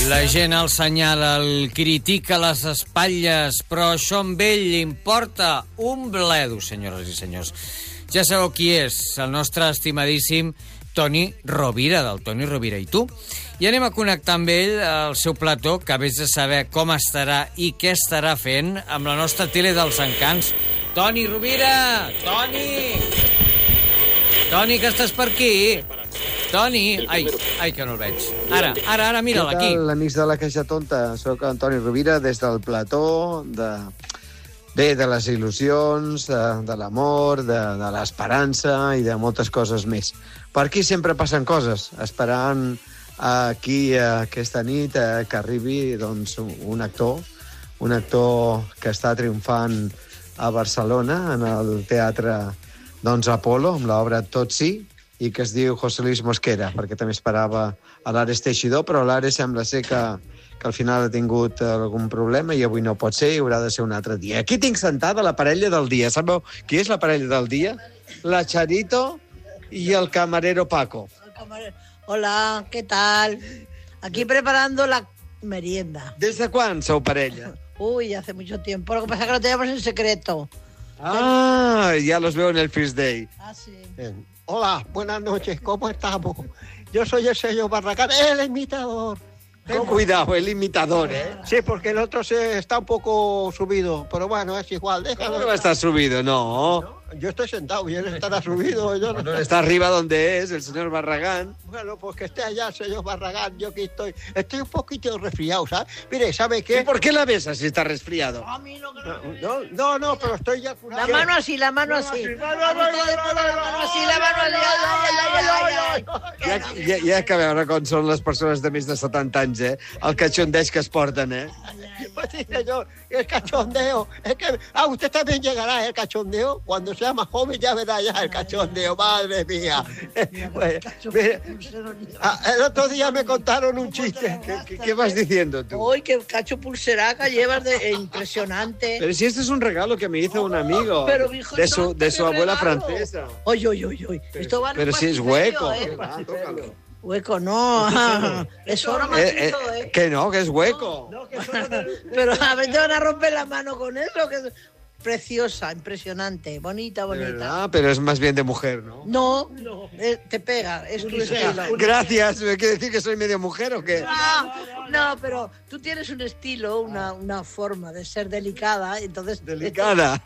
La gent el senyala, el critica a les espatlles, però això amb ell li importa un bledo, senyores i senyors. Ja sabeu qui és, el nostre estimadíssim Toni Rovira, del Toni Rovira i tu. I anem a connectar amb ell al seu plató, que vés de saber com estarà i què estarà fent amb la nostra tele dels encants. Toni Rovira! Toni! Toni, que estàs per aquí? Toni! Ai, que no el veig. Ara, mira'l aquí. Què tal, amics de la Caixa Tonta? Soc Antoni Rovira, des del plató de les il·lusions, de l'amor, de l'esperança i de moltes coses més. Per aquí sempre passen coses, esperant aquí aquesta nit que arribi doncs, un actor que està triomfant a Barcelona, en el teatre Apolo, amb l'obra Tot sí, i que es diu José Luis Mosquera, perquè també esperava a l'Ares Teixidor, però l'Ares sembla ser que al final ha tingut algun problema i avui no pot ser i haurà de ser un altre dia. Aquí tinc sentada la parella del dia. Sabeu qui és la parella del dia? La Charito y el camarero Paco. Hola, ¿qué tal? Aquí preparando la merienda. ¿Desde cuándo sou parella? Uy, hace mucho tiempo. Lo que pasa es que lo teníamos en secreto. Ah, ya los veo en el First Day. Ah, sí. Hola, buenas noches, ¿cómo estamos? Yo soy el señor Barragán, el imitador. Ten cuidado, el imitador, ¿eh? Sí, porque el otro está un poco subido, pero bueno, es igual, déjalo. ¿Cómo va a estar subido? No. Yo estoy sentado y él estará subido. Yo no está arriba donde es, el señor Barragán. Bueno, pues que esté allá el señor Barragán, yo aquí estoy. Estoy un poquito resfriado, ¿sabes? Mire, ¿sabe qué? ¿Y por qué la besas si está resfriado? A mí no, no, pero estoy ya curado. La mano así. La mano así. Ja que veure com són les persones de més de 70 anys, el cachondeig que es porten, Pues sí, señor, el cachondeo. Es que usted también llegará, el cachondeo. Cuando sea más joven ya verá ya el cachondeo, madre mía. El otro día me contaron un chiste. ¿Qué vas diciendo tú? Uy, qué cacho pulseraca llevas impresionante. Pero si este es un regalo que me hizo un amigo pero, hijo, de su abuela francesa. Oye. Esto vale. Pero si es hueco. Tócalo. Hueco, no. Eso ahora macizo, Que no, que es hueco. No, que pero a ver, te van a romper la mano con eso, que es preciosa, impresionante, bonita. ¿Verdad? Pero es más bien de mujer, ¿no? No, te pega, es tu estilo. Gracias, ¿me quiere decir que soy medio mujer o qué? No, pero tú tienes un estilo, una forma de ser delicada, entonces... ¿Delicada?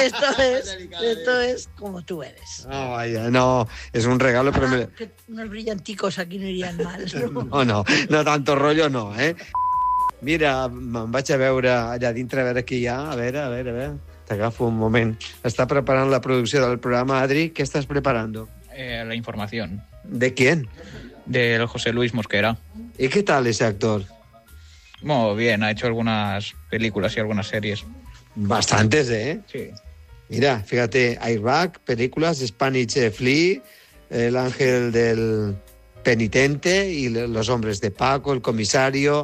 Esto es como tú eres. No, vaya, no, es un regalo, pero... Unos brillanticos aquí no irían mal, ¿no? No tanto rollo no, Mira, me'n vaig a veure allà dintre, a veure qui hi ha, a veure... T'agafo un moment. Está preparando la producción del programa. Adri, ¿qué estás preparando? La información. ¿De quién? Del José Luis Mosquera. ¿Y qué tal ese actor? Muy bien, ha hecho algunas películas y algunas series. Bastantes, ¿eh? Sí. Mira, fíjate, Airbag, películas, Spanish Flea, El ángel del penitente y Los hombres de Paco, El comisario...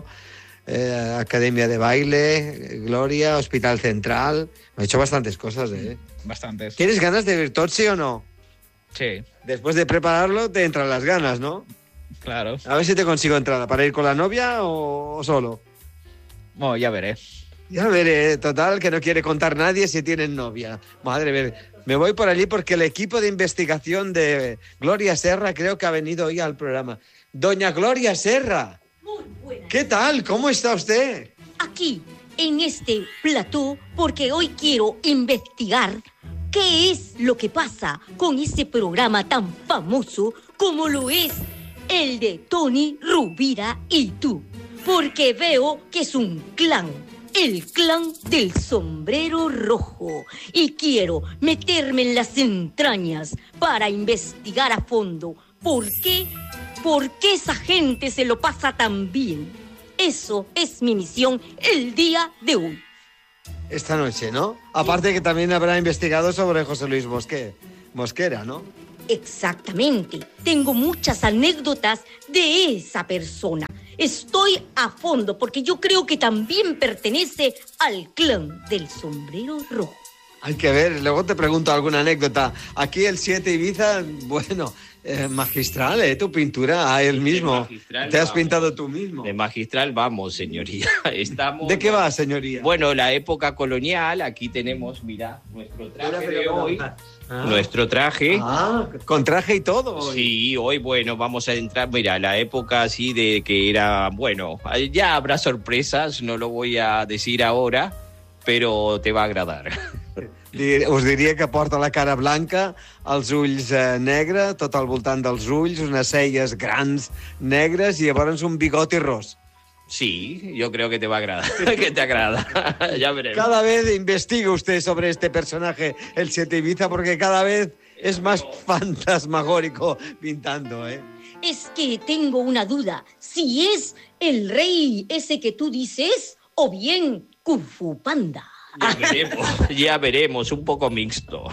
Academia de Baile, Gloria, Hospital Central. Me he hecho bastantes cosas, Bastantes. ¿Tienes ganas de ver Totsi o no? Sí. Después de prepararlo te entran las ganas, ¿no? Claro. A ver si te consigo entrada. ¿Para ir con la novia o solo? Bueno, ya veré. Ya veré. Total, que no quiere contar nadie si tienen novia. Madre mía. Me voy por allí porque el equipo de investigación de Gloria Serra creo que ha venido hoy al programa. Doña Gloria Serra. Muy buena. ¿Qué tal? ¿Cómo está usted? Aquí, en este plató, porque hoy quiero investigar qué es lo que pasa con ese programa tan famoso como lo es el de Toni Rovira y tú. Porque veo que es un clan, el clan del sombrero rojo. Y quiero meterme en las entrañas para investigar a fondo por qué esa gente se lo pasa tan bien. Eso es mi misión el día de hoy. Esta noche, ¿no? Aparte que también habrá investigado sobre José Luis Mosquera, ¿no? Exactamente. Tengo muchas anécdotas de esa persona. Estoy a fondo porque yo creo que también pertenece al clan del sombrero rojo. Hay que ver, luego te pregunto alguna anécdota. Aquí el 7 Ibiza, bueno, magistral, tu pintura, él mismo. Te has pintado tú mismo. De magistral vamos, señoría. Estamos... ¿De qué va, señoría? Bueno, la época colonial, aquí tenemos, mira, nuestro traje de hoy. Nuestro traje. Con traje y todo. Hoy. Sí, hoy, bueno, vamos a entrar, mira, la época así de que era, bueno, ya habrá sorpresas, no lo voy a decir ahora, pero te va a agradar. Us diria que porta la cara blanca, els ulls negre, tot al voltant dels ulls, unes celles grans negres i llavors un bigoti ros. Sí, yo creo que te va a agradar, que te agrada, ya veremos. Cada vez investiga usted sobre este personaje, el 7 Ibiza, porque cada vez es más fantasmagórico pintando, ¿eh? Es que tengo una duda, si es el rey ese que tú dices o bien Kung Fu Panda. Ya veremos, un poco mixto.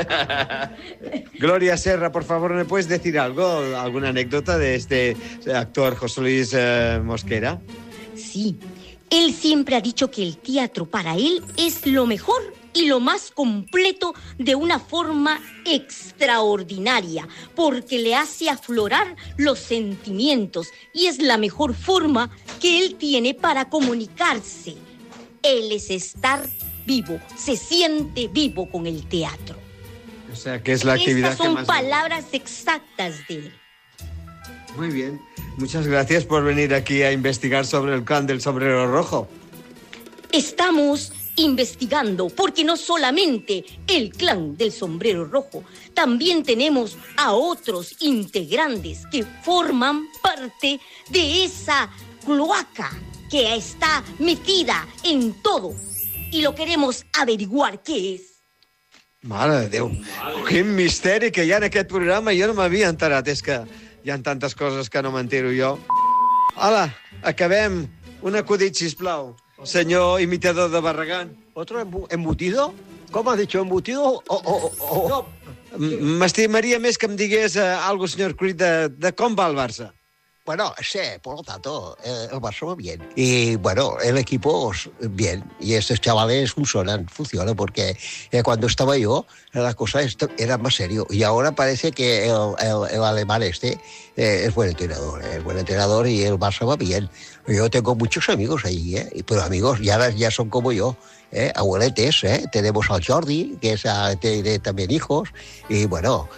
Gloria Serra, por favor, ¿me puedes decir algo, alguna anécdota de este actor José Luis Mosquera? Sí, él siempre ha dicho que el teatro para él es lo mejor y lo más completo de una forma extraordinaria, porque le hace aflorar los sentimientos y es la mejor forma que él tiene para comunicarse. Él es estar vivo, se siente vivo con el teatro. O sea, que es la actividad Estas son que más... palabras exactas de él. Muy bien. Muchas gracias por venir aquí a investigar sobre el clan del sombrero rojo. Estamos investigando porque no solamente el clan del sombrero rojo, también tenemos a otros integrantes que forman parte de esa cloaca que está metida en todo y lo queremos averiguar qué es. Mare de Déu, quin misteri que hi ha en aquest programa, jo no m'havia enterat, és que hi ha tantes coses que no m'entero jo. Hola, acabem. Un acudit, sisplau. Senyor imitador de Barragán. ¿Otro embutido? ¿Cómo has dicho, embutido No, m'estimaria més que em digués algo, senyor Creed, de com va el Barça. Bueno, sí, por lo tanto, el Barça va bien. Y bueno, el equipo bien. Y estos chavales funcionan, porque cuando estaba yo, la cosa era más serio. Y ahora parece que el alemán es buen entrenador y el Barça va bien. Yo tengo muchos amigos allí, pero amigos ya son como yo. Abueletes, tenemos al Jordi, que tiene también hijos, y bueno,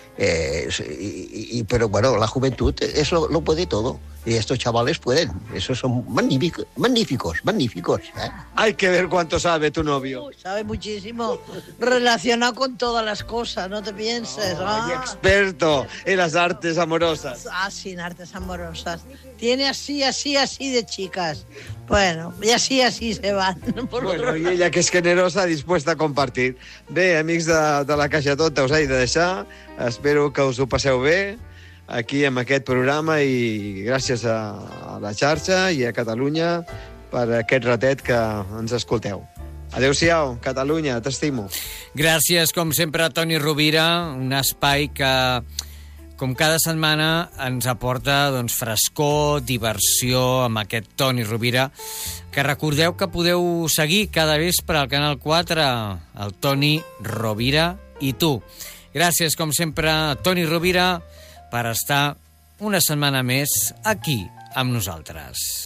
pero bueno, la juventud lo puede todo, y estos chavales pueden, esos son magníficos. Hay que ver cuánto sabe tu novio. Sabe muchísimo, relacionado con todas las cosas, no te pienses. Experto en las artes amorosas. Sí, en artes amorosas. Tiene así de chicas. Bueno, y así se van. Bueno, i ella, que és generosa, dispuesta a compartir. Bé, amics de la Caixa Tonta, us he de deixar. Espero que us ho passeu bé aquí amb aquest programa i gràcies a la xarxa i a Catalunya per aquest ratet que ens escolteu. Adéu-siau, Catalunya, t'estimo. Gràcies, com sempre, a Toni Rovira, un espai que, com cada setmana, ens aporta frescor, diversió amb aquest Toni Rovira, que recordeu que podeu seguir cada vespre al Canal 4, el Toni Rovira i tu. Gràcies, com sempre, a Toni Rovira, per estar una setmana més aquí amb nosaltres.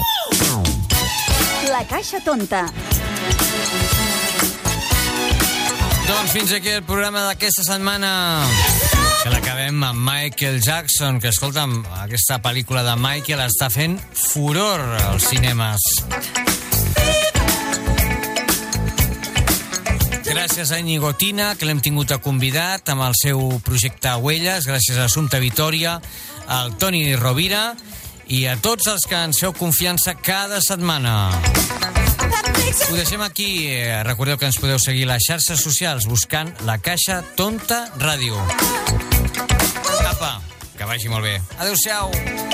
La Caixa Tonta. Doncs fins aquí el programa d'aquesta setmana, que l'acabem amb Michael Jackson, que, escolta'm, aquesta pel·lícula de Michael està fent furor als cinemes. Gràcies a Íñigo Tina, que l'hem tingut a convidat amb el seu projecte Huelles, gràcies a Assumpta Vitòria, al Toni Rovira i a tots els que ens feu confiança cada setmana. Ho deixem aquí. Recordeu que ens podeu seguir a les xarxes socials buscant La Caixa Tonta Ràdio. Apa, que vagi molt bé. Adéu-siau.